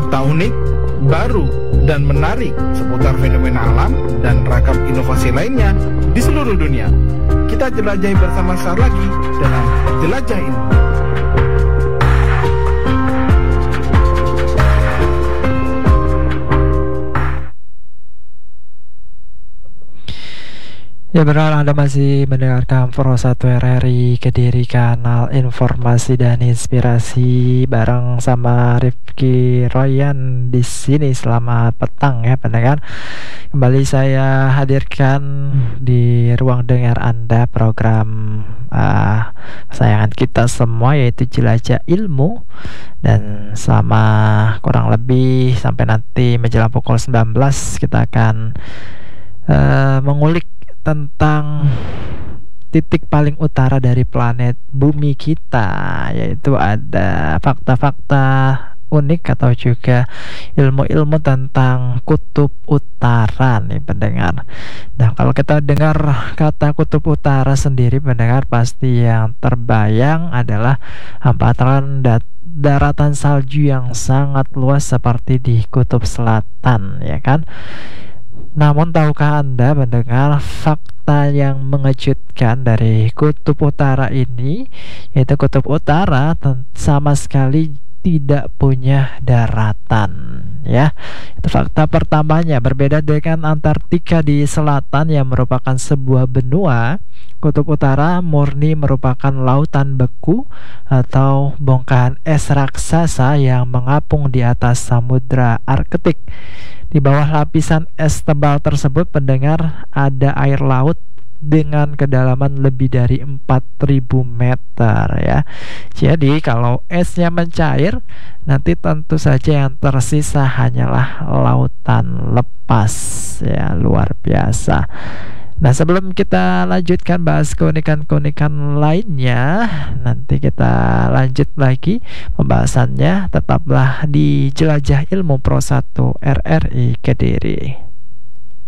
fakta unik, baru, dan menarik seputar fenomena alam dan ragam inovasi lainnya di seluruh dunia. Kita jelajahi bersama sekali lagi dalam Jelajah Ilmu. Ya benar, Anda masih mendengarkan Pro 1 RRI Kediri, kanal informasi dan inspirasi bareng sama Rifki Royan di sini. Selamat petang ya pendengar. Kembali saya hadirkan di ruang dengar Anda program kesayangan kita semua, yaitu Jelajah Ilmu. Dan selama kurang lebih sampai nanti menjelang pukul 19 kita akan mengulik tentang titik paling utara dari planet bumi kita, yaitu ada fakta-fakta unik atau juga ilmu-ilmu tentang kutub utara nih pendengar. Nah, kalau kita dengar kata kutub utara sendiri pendengar, pasti yang terbayang adalah hamparan daratan salju yang sangat luas seperti di kutub selatan, ya kan? Namun tahukah Anda mendengar fakta yang mengejutkan dari kutub utara ini, yaitu kutub utara sama sekali tidak punya daratan ya. Itu fakta pertamanya. Berbeda dengan Antartika di selatan yang merupakan sebuah benua, kutub utara murni merupakan lautan beku atau bongkahan es raksasa yang mengapung di atas samudra Arktik. Di bawah lapisan es tebal tersebut pendengar ada air laut dengan kedalaman lebih dari 4.000 meter ya. Jadi kalau esnya mencair, nanti tentu saja yang tersisa hanyalah lautan lepas ya, luar biasa. Nah, sebelum kita lanjutkan bahas keunikan-keunikan lainnya, nanti kita lanjut lagi pembahasannya. Tetaplah di Jelajah Ilmu Pro 1 RRI Kediri.